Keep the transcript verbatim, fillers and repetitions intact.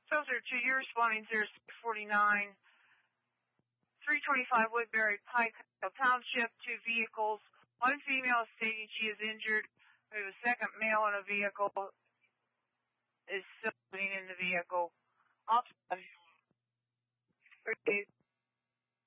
Filter to your responding zero six forty-nine. three twenty-five Woodbury Pike Township, two vehicles. One female is stating she is injured. We have a second male in a vehicle is still living in the vehicle. Also,